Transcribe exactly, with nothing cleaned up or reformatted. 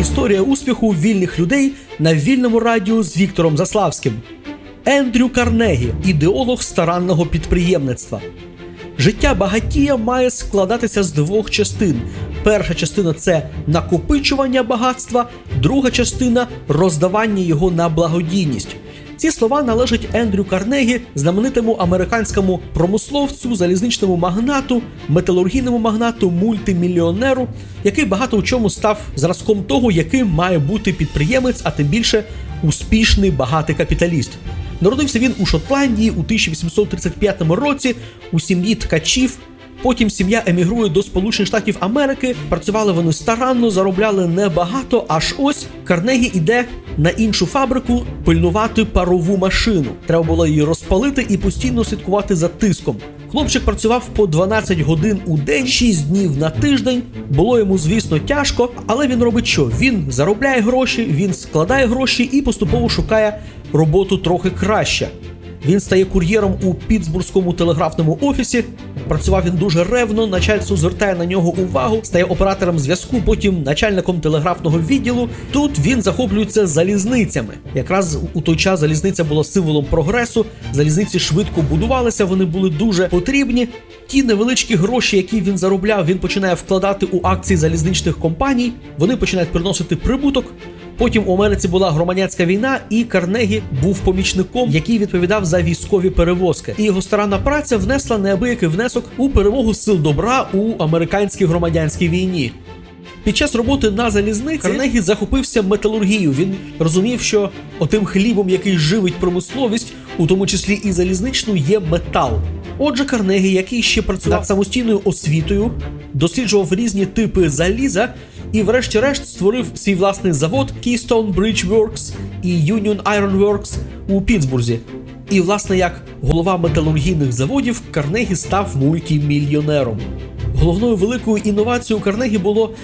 Історія успіху вільних людей на вільному радіо з Віктором Заславським. Ендрю Карнегі – ідеолог старанного підприємництва. Життя багатія має складатися з двох частин. Перша частина – це накопичування багатства, друга частина – роздавання його на благодійність. Ці слова належать Ендрю Карнегі, знаменитому американському промисловцю, залізничному магнату, металургійному магнату, мультимільйонеру, який багато у чому став зразком того, яким має бути підприємець, а тим більше успішний багатий капіталіст. Народився він у Шотландії у тисяча вісімсот тридцять п'ятому році у сім'ї ткачів. Потім сім'я емігрує до Сполучених Штатів Америки, працювали вони старанно, заробляли небагато, аж ось Карнегі іде на іншу фабрику пильнувати парову машину. Треба було її розпалити і постійно слідкувати за тиском. Хлопчик працював по дванадцять годин у день, шість днів на тиждень. Було йому, звісно, тяжко, але він робить що? Він заробляє гроші, він складає гроші і поступово шукає роботу трохи краще. Він стає кур'єром у Піттсбурзькому телеграфному офісі. Працював він дуже ревно, начальство звертає на нього увагу, стає оператором зв'язку, потім начальником телеграфного відділу. Тут він захоплюється залізницями. Якраз у той час залізниця була символом прогресу, залізниці швидко будувалися, вони були дуже потрібні. Ті невеличкі гроші, які він заробляв, він починає вкладати у акції залізничних компаній, вони починають приносити прибуток. Потім у Америці була громадянська війна, і Карнегі був помічником, який відповідав за військові перевозки. І його старанна праця внесла неабиякий внесок у перемогу сил добра у американській громадянській війні. Під час роботи на залізниці Карнегі захопився металургією. Він розумів, що отим хлібом, який живить промисловість, у тому числі і залізничну, є метал. Отже, Карнегі, який ще працював над самостійною освітою, досліджував різні типи заліза і врешті-решт створив свій власний завод Keystone Bridge Works і Union Iron Works у Піттсбурзі. І, власне, як голова металургійних заводів, Карнегі став мультимільйонером. Головною великою інновацією Карнегі було